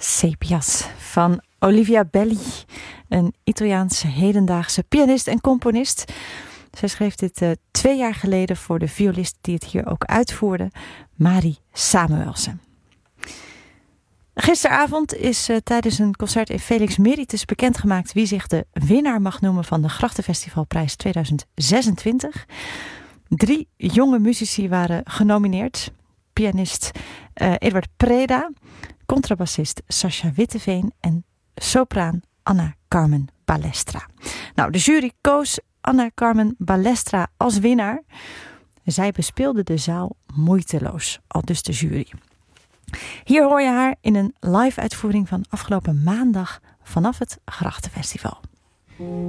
Sepias van Olivia Belli, een Italiaanse hedendaagse pianist en componist. Zij schreef dit 2 jaar geleden voor de violist die het hier ook uitvoerde, Mari Samuelsen. Gisteravond is tijdens een concert in Felix Meritus bekendgemaakt wie zich de winnaar mag noemen van de Grachtenfestivalprijs 2026. 3 jonge muzici waren genomineerd. Pianist Edward Preda, contrabassist Sascha Witteveen en sopraan Anna Carmen Balestra. Nou, de jury koos Anna Carmen Balestra als winnaar. Zij bespeelde de zaal moeiteloos, aldus de jury. Hier hoor je haar in een live uitvoering van afgelopen maandag vanaf het Grachtenfestival.